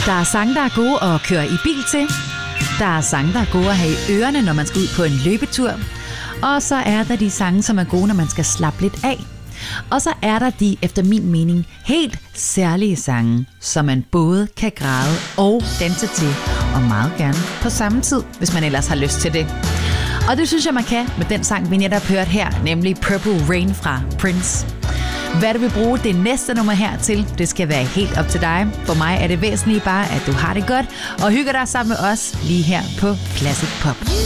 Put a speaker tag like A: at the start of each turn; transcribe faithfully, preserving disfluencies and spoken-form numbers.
A: Der er sange, der er gode at køre i bil til. Der er sange, der er gode at have i ørerne, når man skal ud på en løbetur. Og så er der de sange, som er gode, når man skal slappe lidt af. Og så er der de, efter min mening, helt særlige sange, som man både kan græde og danse til, og meget gerne på samme tid, hvis man ellers har lyst til det. Og det synes jeg, man kan med den sang, vi netop hørt her, nemlig Purple Rain fra Prince. Hvad du vil bruge det næste nummer her til, det skal være helt op til dig. For mig er det væsentligt bare, at du har det godt og hygger dig sammen med os lige her på Classic Pop.